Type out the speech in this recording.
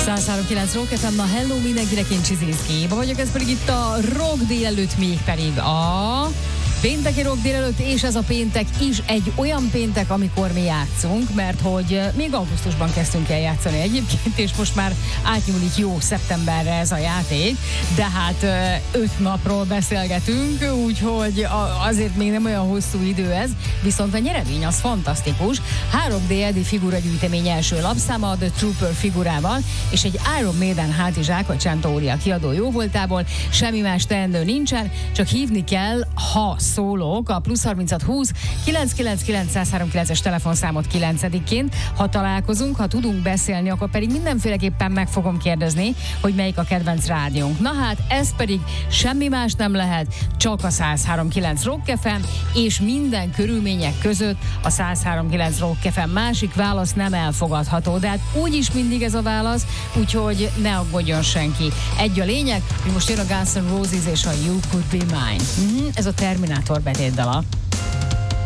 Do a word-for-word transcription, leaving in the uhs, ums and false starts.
száz három kilenc Rock ef em, na hello mindenkinek, én Csizinszki vagyok, ez pedig itt a Rock délelőtt, még pedig a pénteki Rock délelőtt, és ez a péntek is egy olyan péntek, amikor mi játszunk, mert hogy még augusztusban kezdtünk el játszani egyébként, és most már átnyúlik jó szeptemberre ez a játék, de hát öt napról beszélgetünk, úgyhogy azért még nem olyan hosszú idő ez, viszont a nyeremény az fantasztikus. három dé Edi figuragyűjtemény első lapszáma, The Trooper figurával, és egy Iron Maiden hátizsák a Centauria kiadó jóvoltából. Semmi más teendő nincsen, csak hívni kell, ha szólók, a plusz harminchat húsz kilenc kilenc kilenc száz harminckilences telefonszámot kilencediként. Ha találkozunk, ha tudunk beszélni, akkor pedig mindenféleképpen meg fogom kérdezni, hogy melyik a kedvenc rádiónk. Na hát, ez pedig semmi más nem lehet, csak a száz három kilenc Rock ef em, és minden körülmények között a száz három kilenc Rock ef em. Másik válasz nem elfogadható, de hát úgyis mindig ez a válasz, úgyhogy ne aggódjon senki. Egy a lényeg, hogy most jön a Guns N' Roses és a You Could Be Mine. Mm-hmm, ez a Terminátor betétdala.